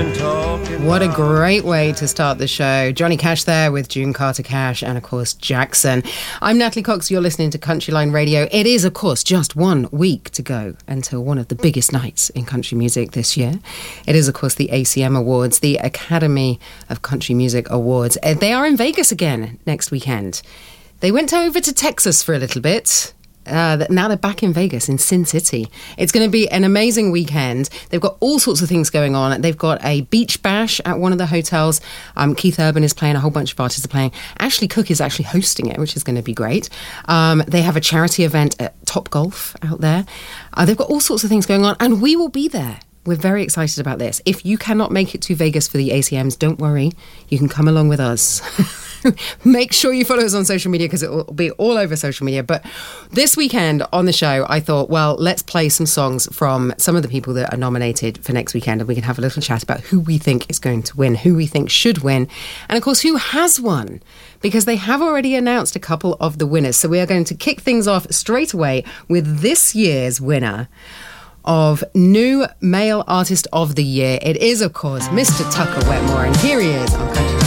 What a great way to start the show. Johnny Cash there with June Carter Cash and, of course, Jackson. I'm Natalie Cox. You're listening to Countryline Radio. It is, of course, just 1 week to go until one of the biggest nights in country music this year. It is, of course, the ACM Awards, the Academy of Country Music Awards. They are in Vegas again next weekend. They went over to Texas for a little bit. Now they're back in Vegas, in Sin City. It's going to be an amazing weekend. They've got all sorts of things going on. They've got a beach bash at one of the hotels. Keith Urban is playing, a whole bunch of artists are playing. Ashley Cook is actually hosting it, which is going to be great. They have a charity event at Top Golf out there. They've got all sorts of things going on, and we will be there. We're very excited about this. If you cannot make it to Vegas for the ACMs, don't worry. You can come along with us. Make sure you follow us on social media because it will be all over social media. But this weekend on the show, I thought, well, let's play some songs from some of the people that are nominated for next weekend, and we can have a little chat about who we think is going to win, who we think should win, and of course, who has won, because they have already announced a couple of the winners. So we are going to kick things off straight away with this year's winner of New Male Artist of the Year. It is, of course, Mr. Tucker Wetmore, and here he is on Country